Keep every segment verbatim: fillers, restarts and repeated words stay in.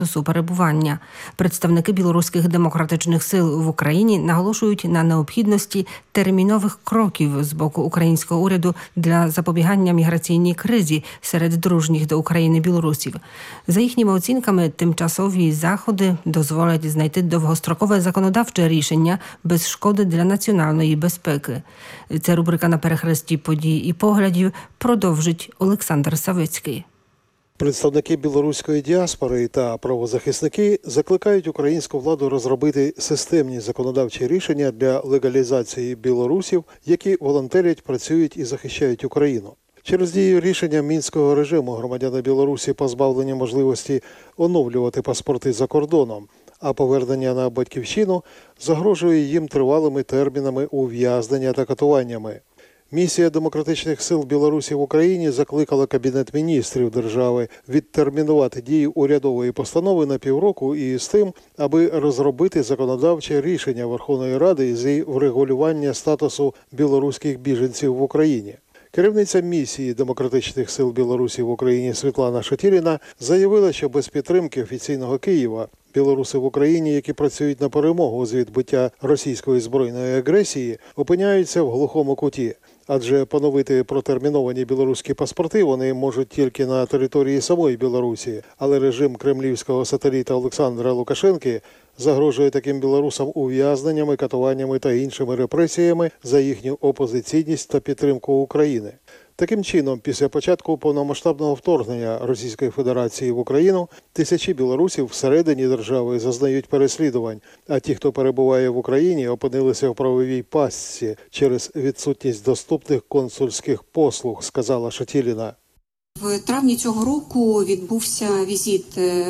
перебування. Представники білоруських демократичних сил в Україні наголошують на необхідності термінових кроків з боку українського уряду для запобігання міграційній кризі серед дружніх до України білорусів. За їхніми оцінками, тимчасові заходи дозволять знайти довгострокове законодавче рішення без шкоди для національної безпеки. Це рубрика «На перехресті подій і поглядів», продовжить Олександр Савицький. Представники білоруської діаспори та правозахисники закликають українську владу розробити системні законодавчі рішення для легалізації білорусів, які волонтерять, працюють і захищають Україну. Через дію рішення мінського режиму громадяни Білорусі позбавлені можливості оновлювати паспорти за кордоном, а повернення на батьківщину загрожує їм тривалими термінами ув'язнення та катуваннями. Місія демократичних сил Білорусі в Україні закликала Кабінет міністрів держави відтермінувати дію урядової постанови на півроку і з тим, аби розробити законодавче рішення Верховної Ради зі врегулювання статусу білоруських біженців в Україні. Керівниця місії демократичних сил Білорусі в Україні Світлана Шатіліна заявила, що без підтримки офіційного Києва білоруси в Україні, які працюють на перемогу з відбиття російської збройної агресії, опиняються в глухому куті. Адже поновити протерміновані білоруські паспорти вони можуть тільки на території самої Білорусі. Але режим кремлівського сателіта Олександра Лукашенки загрожує таким білорусам ув'язненнями, катуваннями та іншими репресіями за їхню опозиційність та підтримку України. Таким чином, після початку повномасштабного вторгнення Російської Федерації в Україну, тисячі білорусів всередині держави зазнають переслідувань, а ті, хто перебуває в Україні, опинилися в правовій пастці через відсутність доступних консульських послуг, сказала Шатіліна. В травні цього року відбувся візит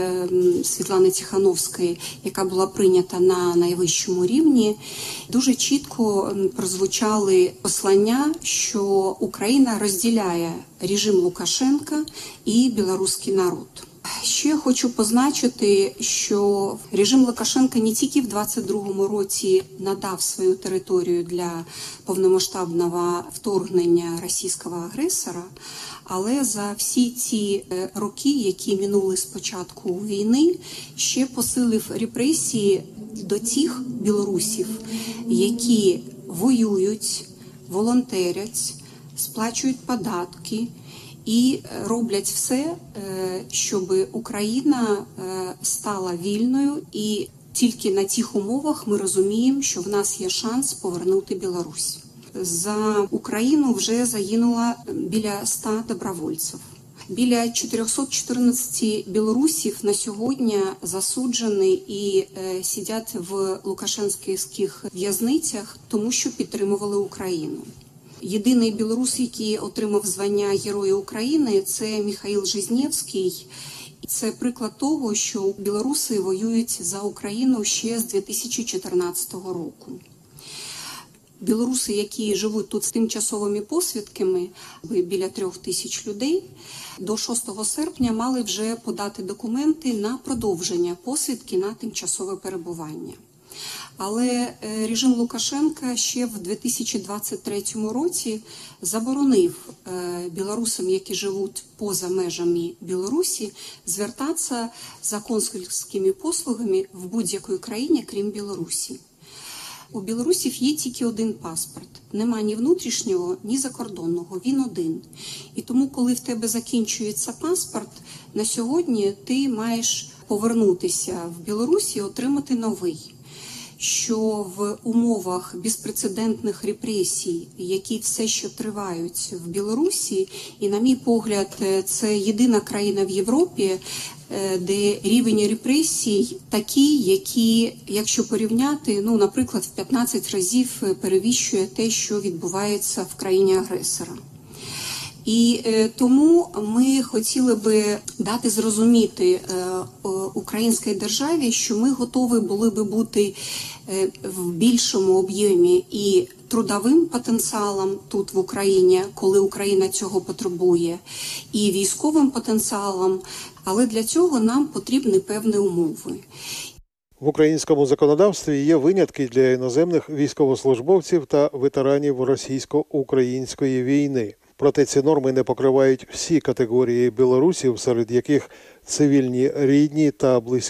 Світлани Тихановської, яка була прийнята на найвищому рівні. Дуже чітко прозвучали послання, що Україна розділяє режим Лукашенка і білоруський народ. Ще хочу позначити, що режим Лукашенка не тільки в двадцять другому році надав свою територію для повномасштабного вторгнення російського агресора, але за всі ці роки, які минули з початку війни, ще посилив репресії до тих білорусів, які воюють, волонтерять, сплачують податки, і роблять все, щоб Україна стала вільною, і тільки на тих умовах ми розуміємо, що в нас є шанс повернути Білорусь. За Україну вже загинуло біля ста добровольців. Біля чотириста чотирнадцять білорусів на сьогодні засуджені і сидять в лукашенківських в'язницях, тому що підтримували Україну. Єдиний білорус, який отримав звання Героя України, це Михаїл Жизнєвський. Це приклад того, що білоруси воюють за Україну ще з дві тисячі чотирнадцятого року. Білоруси, які живуть тут з тимчасовими посвідками, біля трьох тисяч людей, до шостого серпня мали вже подати документи на продовження посвідки на тимчасове перебування. Але режим Лукашенка ще в дві тисячі двадцять третьому році заборонив білорусам, які живуть поза межами Білорусі, звертатися за консульськими послугами в будь-якій країні, крім Білорусі. У білорусів є тільки один паспорт. Нема ні внутрішнього, ні закордонного. Він один. І тому, коли в тебе закінчується паспорт, на сьогодні ти маєш повернутися в Білорусі і отримати новий. Що в умовах безпрецедентних репресій, які все ще тривають в Білорусі, і, на мій погляд, це єдина країна в Європі, де рівень репресій такий, який, якщо порівняти, ну, наприклад, в п'ятнадцять разів перевищує те, що відбувається в країні-агресора. І е, тому ми хотіли би дати зрозуміти е, українській державі, що ми готові були би бути е, в більшому об'ємі і трудовим потенціалом тут в Україні, коли Україна цього потребує, і військовим потенціалом, але для цього нам потрібні певні умови. В українському законодавстві є винятки для іноземних військовослужбовців та ветеранів російсько-української війни. Проте ці норми не покривають всі категорії білорусів, серед яких цивільні рідні та близькі